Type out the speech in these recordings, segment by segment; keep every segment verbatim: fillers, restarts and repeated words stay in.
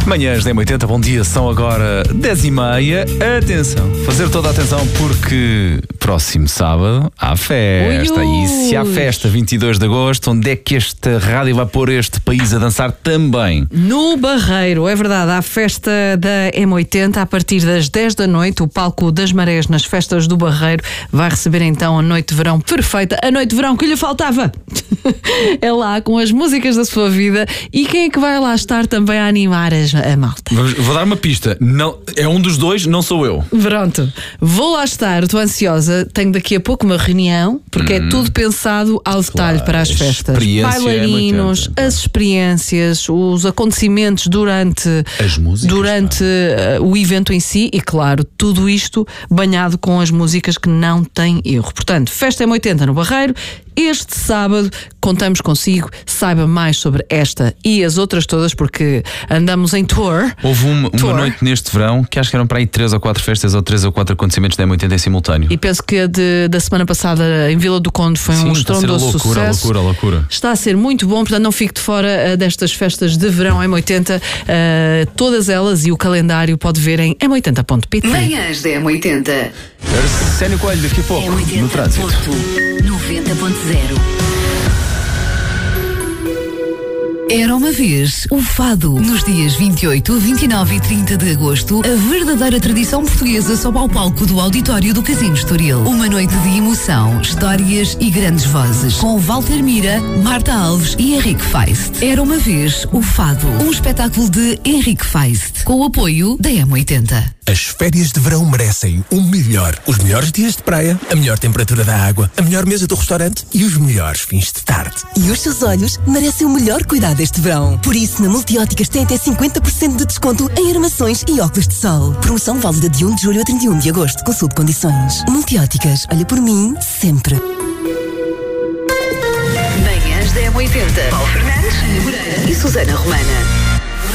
Manhãs da M oitenta, bom dia, são agora dez e meia. Atenção, fazer toda a atenção porque próximo sábado há festa. Ui, ui. E se há festa vinte e dois de agosto, onde é que esta rádio vai pôr este país a dançar também? No Barreiro, é verdade, há festa da M oitenta a partir das dez da noite. O palco das Marés nas festas do Barreiro vai receber então a noite de verão perfeita, a noite de verão que lhe faltava. É lá com as músicas da sua vida. E quem é que vai lá estar também a animar as, a malta? Vou dar uma pista, não, é um dos dois, não sou eu. Pronto, vou lá estar, estou ansiosa. Tenho daqui a pouco uma reunião, porque hum. é tudo pensado ao detalhe, claro, para as festas. Bailarinos, é as experiências, os acontecimentos durante, as músicas, durante uh, o evento em si e, claro, tudo isto banhado com as músicas que não têm erro. Portanto, Festa M oitenta no Barreiro. Este sábado contamos consigo, saiba mais sobre esta e as outras todas, porque andamos em tour. Houve uma, tour. uma noite neste verão que acho que eram para aí três ou quatro festas ou três ou quatro acontecimentos da M oitenta em simultâneo. E penso que a de, da semana passada em Vila do Conde foi Sim, um estrondoso loucura, sucesso. Loucura, loucura. Está a ser muito bom, portanto não fique de fora uh, destas festas de verão M oitenta. Uh, todas elas e o calendário pode ver em m oitenta ponto pt. Manhãs da M oitenta. Arsénio Coelho daqui a pouco, no trânsito. noventa ponto zero. Era uma vez o fado. Nos dias vinte e oito, vinte e nove e trinta de agosto, a verdadeira tradição portuguesa sobe ao palco do auditório do Casino Estoril. Uma noite de emoção, histórias e grandes vozes, com Walter Mira, Marta Alves e Henrique Feist. Era uma vez o fado. Um espetáculo de Henrique Feist, com o apoio da M oitenta. As férias de verão merecem o melhor. Os melhores dias de praia, a melhor temperatura da água, a melhor mesa do restaurante e os melhores fins de tarde. E os seus olhos merecem o melhor cuidado este verão. Por isso, na Multióticas tem até cinquenta por cento de desconto em armações e óculos de sol. Promoção válida de um de julho a trinta e um de agosto. Consulte condições. Multióticas, olha por mim, sempre. Manhãs da M oitenta. Paulo Fernandes e Susana Romana.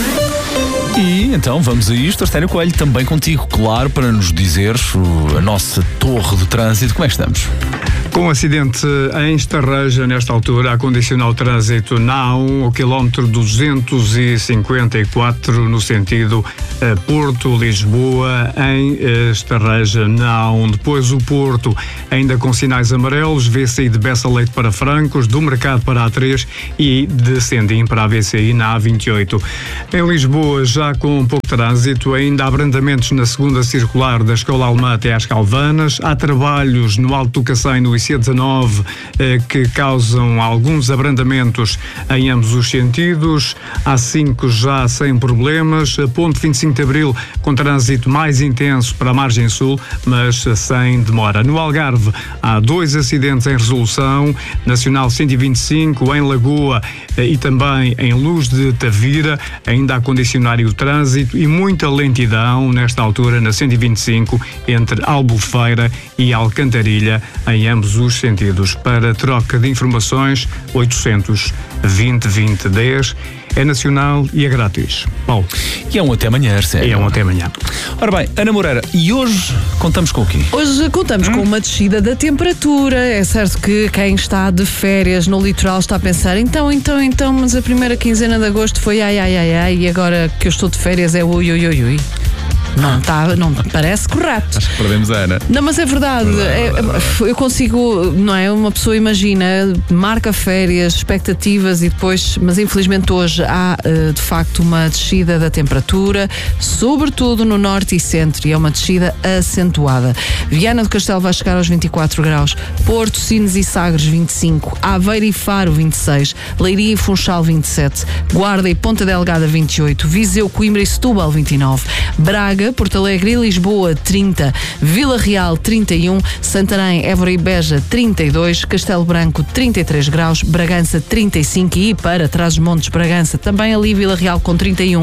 E então vamos a isto, Arsénio Coelho, também contigo, claro, para nos dizeres o, a nossa torre de trânsito. Como é que estamos? Com um acidente em Estarreja, nesta altura, a condicionar o trânsito na A um, o quilómetro duzentos e cinquenta e quatro, no sentido eh, Porto-Lisboa, em eh, Estarreja, na A um. Depois o Porto, ainda com sinais amarelos, V C I de Bessa Leite para Francos, do Mercado para a A três e de Sendim para a V C I na A vinte e oito. Em Lisboa, já com um pouco de trânsito, ainda há abrandamentos na segunda circular da Escola Alemã até às Calvanas, há trabalhos no Alto do Cacém, no I C dezanove, eh, que causam alguns abrandamentos em ambos os sentidos. A cinco já sem problemas. A ponte vinte e cinco de Abril com trânsito mais intenso para a margem sul, mas sem demora. No Algarve há dois acidentes em resolução. Nacional cento e vinte e cinco em Lagoa eh, e também em Luz de Tavira, ainda a condicionar o trânsito e muita lentidão nesta altura na cento e vinte e cinco entre Albufeira e Alcantarilha, em ambos os sentidos. Para troca de informações, oitocentos vinte vinte dez, é nacional e é grátis. Bom, e é um até amanhã, Arsénio. É um até amanhã. Ora bem, Ana Moreira, e hoje contamos com o quê? Hoje contamos hum? com uma descida da temperatura. É certo que quem está de férias no litoral está a pensar, então, então, então, mas a primeira quinzena de agosto foi ai, ai, ai, ai, e agora que eu estou de férias é ui, ui, ui, ui. Não, tá, não parece correto. Acho que perdemos a Ana. Não, mas é verdade. É, eu consigo, não é? Uma pessoa imagina, marca férias, expectativas e depois, mas infelizmente hoje há de facto uma descida da temperatura, sobretudo no norte e centro, e é uma descida acentuada. Viana do Castelo vai chegar aos vinte e quatro graus, Porto, Sines e Sagres vinte e cinco, Aveiro e Faro vinte e seis, Leiria e Funchal vinte e sete, Guarda e Ponta Delgada vinte e oito, Viseu, Coimbra e Setúbal vinte e nove, Braga, Porto Alegre e Lisboa trinta, Vila Real trinta e um, Santarém, Évora e Beja trinta e dois, Castelo Branco trinta e três graus, Bragança trinta e cinco e para Trás-os-Montes, Bragança também ali, Vila Real com trinta e um.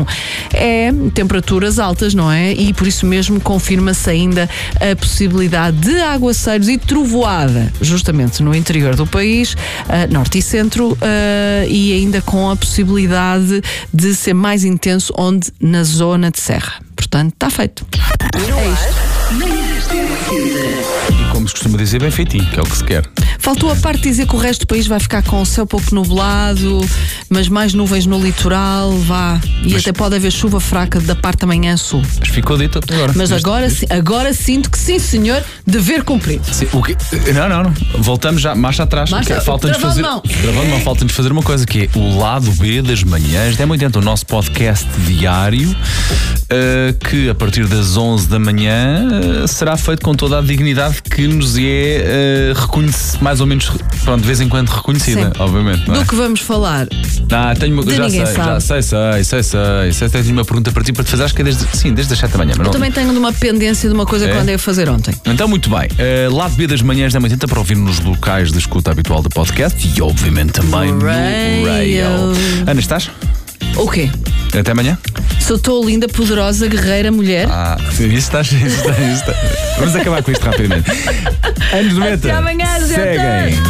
É temperaturas altas, não é? E por isso mesmo confirma-se ainda a possibilidade de aguaceiros e trovoada justamente no interior do país, uh, norte e centro, uh, e ainda com a possibilidade de ser mais intenso onde na zona de serra. Portanto, está feito. É isto. E como se costuma dizer, bem feitinho, que é o que se quer. Faltou a parte de dizer que o resto do país vai ficar com o céu pouco nublado, mas mais nuvens no litoral, vá. E Mas- até pode haver chuva fraca da parte da manhã sul. Mas ficou dito até agora. Mas Isto- agora, isto- si- agora sinto que sim, senhor, dever cumprido. Sim, o quê? Não, não, não. Voltamos já, marcha atrás. Marcha- porque falta-nos travando fazer. mão. Travando mão, falta-nos fazer uma coisa que é o lado B das manhãs da M oitenta, o nosso podcast diário, eh, que a partir das onze da manhã eh, será feito com toda a dignidade que nos é eh, reconhece, mais ou menos, pronto, de vez em quando reconhecida, Sim. obviamente. Não é? Do que vamos falar? Ah, tenho uma, De já ninguém sei, sabe. já sei, sei, sei, sei, sei, tenho uma pergunta para ti para te fazer, acho que é desde, sim, desde as sete da manhã. Mas Eu não, também tenho de uma pendência de uma coisa É? que eu andei a fazer ontem. Então, muito bem. Uh, lado B das manhãs da M oitenta para ouvir nos locais de escuta habitual do podcast e, obviamente, também no Radio. radio. Ana, estás? O quê? Até amanhã? Sou tão linda, poderosa, guerreira, mulher. Ah, isso estás. Isso está, isso está. Vamos acabar com isto rapidamente. Anos noventa. Até amanhã, gente. Seguem.